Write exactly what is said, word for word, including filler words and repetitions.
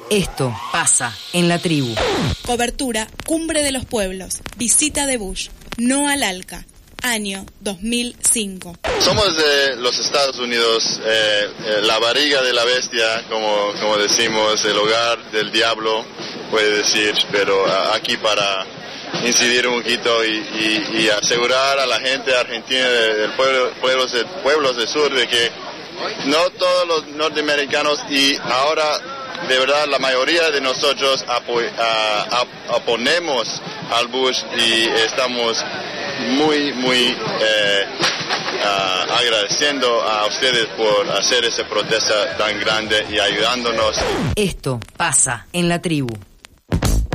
Esto pasa en la tribu. Cobertura Cumbre de los Pueblos. Visita de Bush. No al ALCA. Año dos mil cinco. Somos de los Estados Unidos, eh, eh, la barriga de la bestia, como, como decimos, el hogar del diablo, puede decir, pero uh, aquí para incidir un poquito y, y, y asegurar a la gente argentina del pueblo, pueblos, de, pueblos del sur de que no todos los norteamericanos y ahora de verdad la mayoría de nosotros apo, a, a, oponemos al Bush y estamos muy, muy eh, uh, agradeciendo a ustedes por hacer esa protesta tan grande y ayudándonos. Esto pasa en la tribu.